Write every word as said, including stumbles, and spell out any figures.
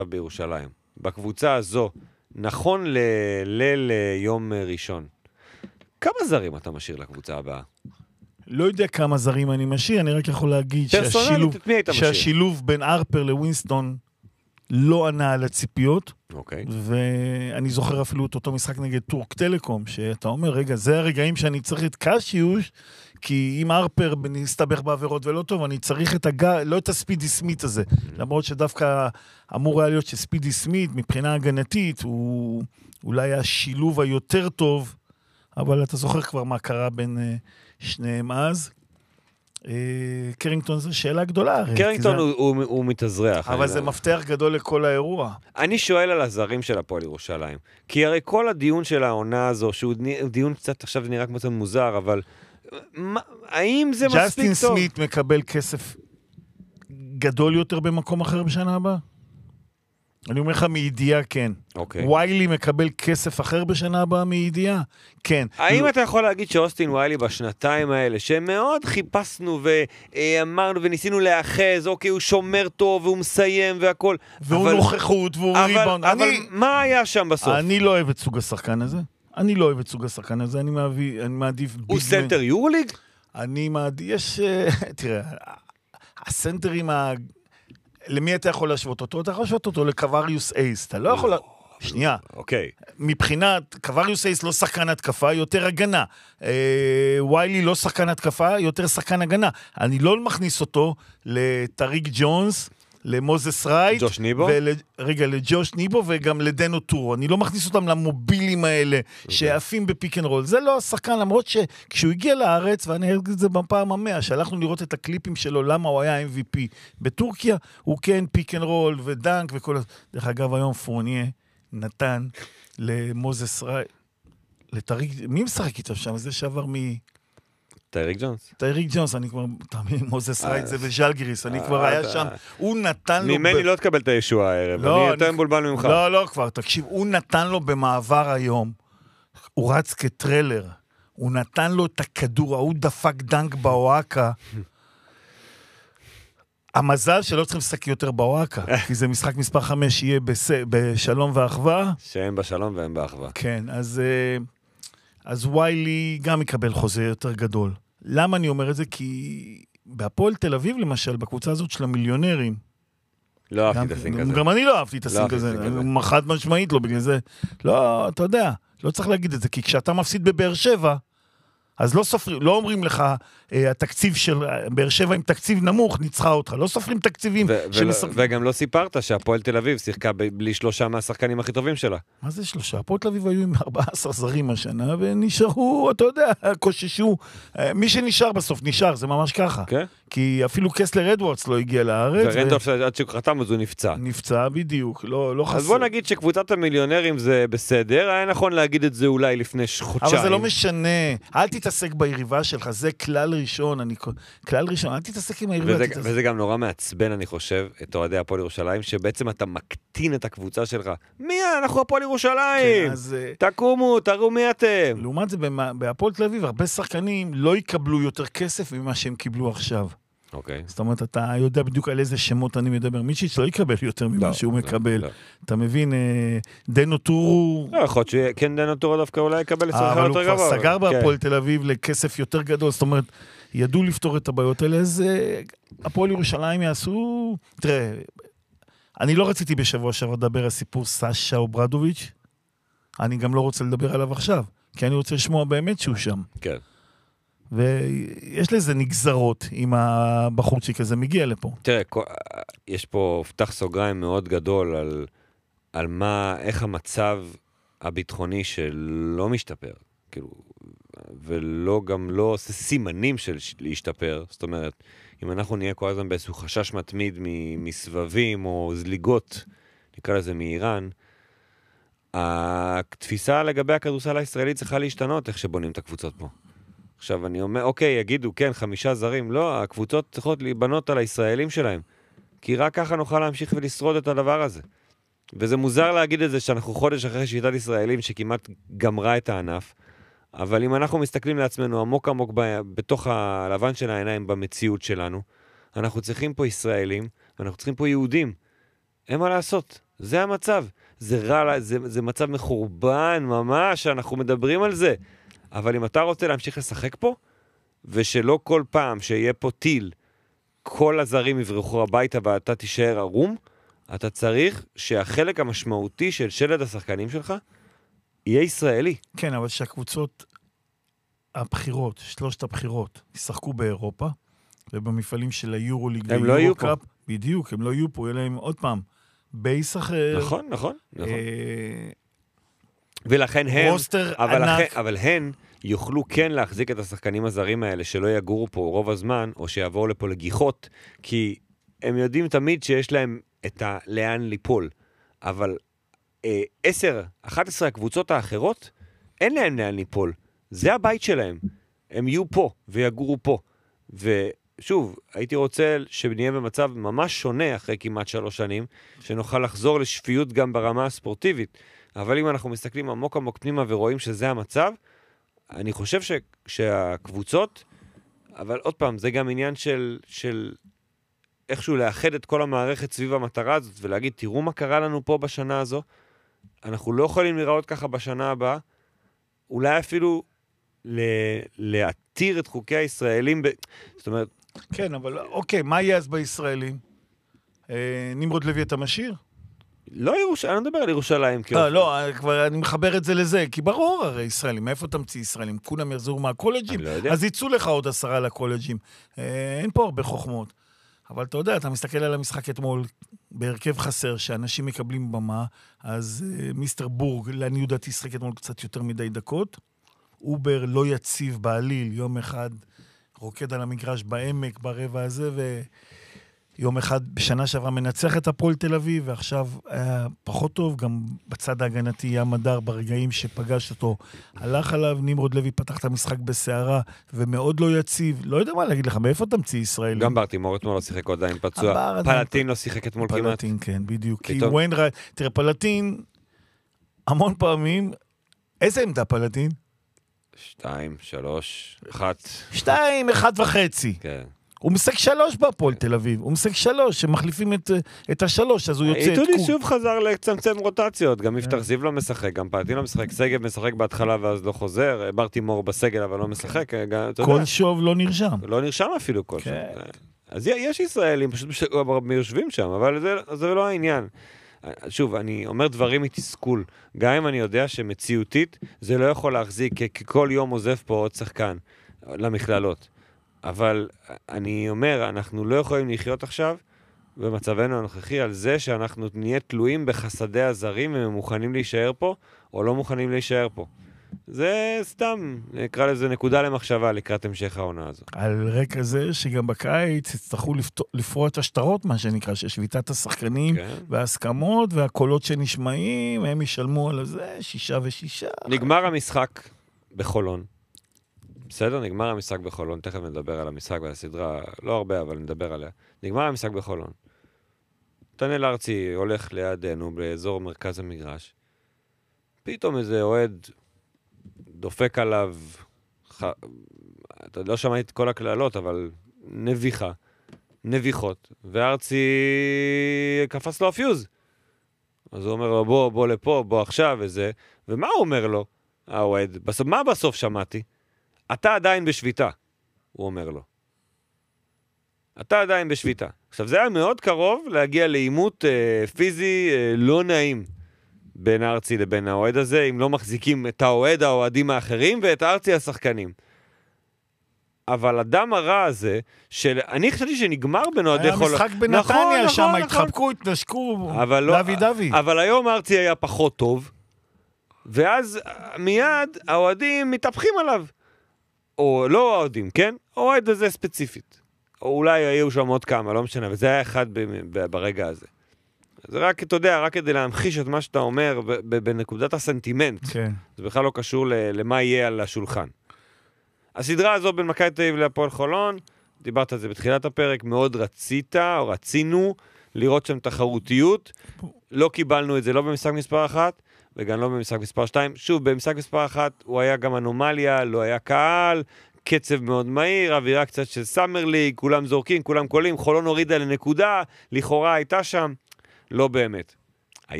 בירושלים. בקבוצה הזו, נכון לליל יום ראשון, כמה זרים אתה משאיר לקבוצה הבאה? לא יודע כמה זרים אני משאיר, אני רק יכול להגיד שהשילוב, שהשילוב בין ארפר לווינסטון לא ענה על הציפיות, אוקיי. ואני זוכר אפילו את אותו משחק נגד טורק טלקום, שאתה אומר, רגע, זה הרגעים שאני צריך את קשיוש, כי אם ארפר נסתבך בעבירות ולא טוב, אני צריך את הגע, לא את הספידי סמית הזה, למרות שדווקא אמור היה להיות שספידי סמית, מבחינה הגנתית, הוא אולי השילוב היותר טוב, אבל אתה זוכר כבר מה קרה בין שניהם אז. קרינגטון זו שאלה גדולה. קרינגטון הוא מתאזרח. אבל זה מפתח גדול לכל האירוע. אני שואל על הזרים של הפועל ירושלים. כי הרי כל הדיון של העונה הזו, שהוא דיון קצת, עכשיו נראה כמו קצת מוזר, אבל האם זה מספיק טוב? ג'סטין סמית מקבל כסף גדול יותר במקום אחר בשנה הבאה? אני אומר לך מידיעה, כן. אוקיי. ויילי מקבל כסף אחר בשנה הבאה מידיעה? כן. האם אתה יכול להגיד שאוסטין ויילי בשנתיים האלה, שמאוד חיפשנו ואמרנו וניסינו לאחז, אוקיי, הוא שומר טוב והוא מסיים והכל. והוא אבל, נוכחות והוא אבל, ריבאונד. אבל אני, מה היה שם בסוף? אני לא אוהב את סוג השחקן הזה. אני לא אוהב את סוג השחקן הזה. אני, מעביר, אני מעדיף... הוא סנטר יורוליג? אני מעדיף... יש... תראה, הסנטרים ה... למי אתה יכול להשוות אותו? אתה יכול להשוות אותו לקווריוס אייס. אתה לא יכול... שנייה. אוקיי. מבחינת, קווריוס אייס לא שחקן התקפה, יותר הגנה. ויילי לא שחקן התקפה, יותר שחקן הגנה. אני לא מכניס אותו לטריק ג'ונס, למוזס רייט. ג'וש ניבו? רגע, לג'וש ניבו וגם לדנו טורו. אני לא מכניס אותם למובילים האלה שעפים בפיק אנד רול. זה לא השחקן, למרות שכשהוא הגיע לארץ, ואני אגיד את זה בפעם המאה, שהלכנו לראות את הקליפים שלו, למה הוא היה אם וי פי. בטורקיה הוא כן פיק אנד רול ודנק וכל... דרך אגב, היום פורניה נתן למוזס רייט, לטריק... מי משחק איתו שם? זה שעבר מ... טייריק ג'ונס. טייריק ג'ונס, אני כבר, תמיד, מוזס רייט זה וז'לגיריס, אני כבר היה שם, הוא נתן לו... ממני לא תקבל את הישוע הערב, אני יותר מבולבל ממך. לא, לא, כבר, תקשיב, הוא נתן לו במעבר היום, הוא רץ כטרלר, הוא נתן לו את הכדור, הוא דפק דנק באוהקה, המזל שלא צריכים לשחק יותר באוהקה, כי זה משחק מספר חמש, יהיה בשלום ואחווה. שהם בשלום והם באחווה. כן, אז... אז ויילי גם יקבל חוזה יותר גדול. למה אני אומר את זה? כי בהפועל תל אביב, למשל, בקבוצה הזאת של המיליונרים, לא אהבתי את הסינק הזה. גם אני לא אהבתי את הסינק הזה. חד משמעית לא, בגלל זה. לא, אתה יודע, לא צריך להגיד את זה, כי כשאתה מפסיד בבאר שבע, אז לא סופרים, לא אומרים לך, התקציב של באר שבע עם תקציב נמוך, ניצחה אותך, לא סופרים תקציבים. וגם לא סיפרת שהפועל תל אביב שיחקה בלי שלושה מהשחקנים הכי טובים שלה. מה זה שלושה? הפועל תל אביב היו עם ארבעה עשר זרים השנה, ונשארו, אתה יודע, קוששו. מי שנשאר בסוף נשאר, זה ממש ככה. כי אפילו קסלר אדוורדס לא הגיע לארץ. ורנדולף עד שחתם, אז הוא נפצע. נפצע בדיוק, לא חסר. אז בוא נגיד שקבוצת המיליונרים זה בסדר, היה נכון להגיד את זה אולי לפני חודשיים. אבל זה לא משנה, אל תתעסק ביריבה שלך, זה כלל ראשון, אני, כלל ראשון, אל תתעסק עם היריבה. וזה, וזה גם נורא מעצבן, אני חושב, את אוהדי הפועל ירושלים, שבעצם אתה מקטין את הקבוצה שלך. מי? אנחנו הפועל ירושלים! כן, אז... תקומו, תראו מי אתם! לעומת זה, בהפועל תל אביב, הרבה שחקנים לא יקבלו יותר כסף ממה שהם קיבלו עכשיו. אוקיי. זאת אומרת, אתה יודע בדיוק על איזה שמות אני מדבר. מיצ'יץ' לא יקבל יותר ממה שהוא מקבל. אתה מבין, דנו טורו... לא, יכול להיות שכן דנו טורו דווקא אולי יקבל לצורך יותר גבוה. אבל הוא כבר סגר בהפועל תל אביב לכסף יותר גדול. זאת אומרת, ידעו לפתור את הבעיות האלה, אז הפועל ירושלים יעשו... תראה, אני לא רציתי בשבוע שעבר לדבר על סיפור סשה אוברדוביץ'. אני גם לא רוצה לדבר עליו עכשיו, כי אני רוצה לשמוע באמת שהוא שם. כן. ויש לזה נגזרות אם הבחורצ'יק הזה מגיע לפה. תראה, יש פה פתח סוגריים מאוד גדול על, על מה, איך המצב הביטחוני שלא משתפר, כאילו, ולא גם לא עושה סימנים של להשתפר. זאת אומרת, אם אנחנו נהיה כל הזמן באיזשהו חשש מתמיד מסבבים או זליגות, נקרא לזה מאיראן, התפיסה לגבי הכדורסל הישראלי צריכה להשתנות איך שבונים את הקבוצות פה. עכשיו אני אומר, אוקיי, יגידו, כן, חמישה זרים. לא, הקבוצות צריכות להיבנות על הישראלים שלהם. כי רק ככה נוכל להמשיך ולשרוד את הדבר הזה. וזה מוזר להגיד את זה שאנחנו חודש אחרי שיטת ישראלים שכמעט גמרה את הענף. אבל אם אנחנו מסתכלים לעצמנו עמוק עמוק ב- בתוך הלבן של העיניים במציאות שלנו, אנחנו צריכים פה ישראלים, ואנחנו צריכים פה יהודים. אין מה לעשות. זה המצב. זה רע, זה, זה מצב מחורבן ממש, אנחנו מדברים על זה. אבל אם אתה רוצה להמשיך לשחק פה, ושלא כל פעם שיהיה פה טיל, כל הזרים יברחו הביתה ואתה תישאר ערום, אתה צריך שהחלק המשמעותי של שלד השחקנים שלך יהיה ישראלי. כן, אבל שהקבוצות הבחירות, שלושת הבחירות, ישחקו באירופה, ובמפעלים של היורוליג הם לא יהיו פה. בדיוק, הם לא יהיו פה, יהיה להם עוד פעם בייס אחר. נכון, נכון, נכון. אה, ולכן הם, רוסטר אבל, ענק. לכן, אבל הן יוכלו כן להחזיק את השחקנים הזרים האלה שלא יגורו פה רוב הזמן, או שיעבור לפה לגיחות, כי הם יודעים תמיד שיש להם את הלאן ליפול. אבל אה, עשר, אחת עשרה הקבוצות האחרות, אין להם לאן ליפול. זה הבית שלהם. הם יהיו פה ויגורו פה. ושוב, הייתי רוצה שנהיה במצב ממש שונה אחרי כמעט שלוש שנים, שנוכל לחזור לשפיות גם ברמה הספורטיבית. אבל אם אנחנו מסתכלים עמוק עמוק פנימה ורואים שזה המצב, אני חושב ש, שהקבוצות, אבל עוד פעם, זה גם עניין של, של איכשהו לאחד את כל המערכת סביב המטרה הזאת, ולהגיד, תראו מה קרה לנו פה בשנה הזו, אנחנו לא יכולים לראות ככה בשנה הבאה, אולי אפילו ל- להתיר את חוקי הישראלים, ב... זאת אומרת... כן, אבל אוקיי, מה יהיה אז בישראלים? אה, נמרוד לוי אתה משאיר? לא ירושלים, אני לא מדבר על ירושלים. לא, לא, כבר אני מחבר את זה לזה, כי ברור הרי ישראלים, מאיפה תמציא ישראלים? כולם יחזרו מהקולג'ים, אז יצאו לך עוד עשרה לקולג'ים. אין פה הרבה חוכמות. אבל אתה יודע, אתה מסתכל על המשחק אתמול, בהרכב חסר, שאנשים מקבלים במה, אז מיסטר בורג, לעניות דעתי, ישחק אתמול קצת יותר מדי דקות. אובר לא יציב בעליל, יום אחד רוקד על המגרש בעמק, ברבע הזה, ו... יום אחד בשנה שעברה מנצח את הפועל תל אביב, ועכשיו היה פחות טוב, גם בצד ההגנתי ים הדר ברגעים שפגש אותו, הלך עליו, נמרוד לוי פתח את המשחק בסערה, ומאוד לא יציב, לא יודע מה להגיד לך, מאיפה תמציא ישראלים? גם ברטימור אתמול לא שיחק עדיין פצוע, פלטין לא שיחק אתמול כמעט. פלטין, כן, בדיוק, כי וויין ראי, תראה, פלטין, המון פעמים, איזה עמדה פלטין? שתיים, שלוש, אחת. שתיים, אחת וחצי. כן. הוא משחק שלוש בהפועל תל אביב, הוא משחק שלוש, שמחליפים את, את השלוש, אז הוא יוצא את קור. איתודי שוב חזר לצמצם רוטציות, גם יפתח זיו לא משחק, גם פלטין לא משחק, סגב משחק בהתחלה ואז לא חוזר, ברטימור בסגל אבל לא משחק. כל שוב לא נרשם. לא נרשם אפילו כל שוב. אז יש ישראלים פשוט יושבים שם, אבל זה לא העניין. שוב, אני אומר דברים מתסכול, גם אם אני יודע שמציאותית זה לא יכול להחזיק, כי כל יום עוזב פה עוד שחקן למכללות. אבל אני אומר, אנחנו לא יכולים לחיות עכשיו במצבנו הנוכחי על זה שאנחנו נהיה תלויים בחסדי הזרים והם מוכנים להישאר פה או לא מוכנים להישאר פה. זה סתם, נקרא לזה נקודה למחשבה לקראת המשך העונה הזו. על רקע זה שגם בקיץ יצטרכו לפרוע את השטרות, מה שנקרא, ששביתת השחקנים כן. וההסכמות והקולות שנשמעים, הם ישלמו על זה שישה ושישה. נגמר המשחק בחולון. בסדר, נגמר המשחק בחולון, תכף נדבר על המשחק והסדרה, לא הרבה, אבל נדבר עליה. נגמר המשחק בחולון. נתנאל ארצי הולך לידינו באזור מרכז המגרש. פתאום איזה אוהד דופק עליו, ח... אתה לא שמעת את כל הכללות, אבל נביחה, נביחות, וארצי קפץ לו הפיוז. אז הוא אומר לו, בוא, בוא לפה, בוא עכשיו וזה. ומה הוא אומר לו, האוהד? בסוף, מה בסוף שמעתי? אתה עדיין בשביתה, הוא אומר לו. אתה עדיין בשביתה. עכשיו, זה היה מאוד קרוב להגיע לאימות אה, פיזי אה, לא נעים בין ארצי לבין האוהד הזה, אם לא מחזיקים את האוהד, האוהדים האחרים, ואת ארצי השחקנים. אבל הדם הרע הזה, שאני חשבתי שנגמר בין אוהדי חולון. היה משחק בנתניה נכון, שם, נכון, התחבקו, התנשקו, דווי דווי. אבל היום ארצי היה פחות טוב, ואז מיד האוהדים מתהפכים עליו. או לא אוהדים, כן? אוהד הזה ספציפית. או אולי היו שם עוד כמה, לא משנה, וזה היה אחד ברגע הזה. זה רק, אתה יודע, רק כדי להמחיש את מה שאתה אומר בנקודת הסנטימנט. כן. זה בכלל לא קשור למה יהיה על השולחן. הסדרה הזו בין מכבי תל אביב להפועל חולון, דיברת על זה בתחילת הפרק, מאוד רצית או רצינו לראות שם תחרותיות. לא קיבלנו את זה לא במשחק מספר אחת, וגם לא במשחק מספר שתיים. שוב, במשחק מספר אחת הוא היה גם אנומליה, לא היה קהל, קצב מאוד מהיר, אווירה קצת של סאמר ליג, כולם זורקים, כולם קולים, חולון הורידה לנקודה, לכאורה הייתה שם, לא באמת.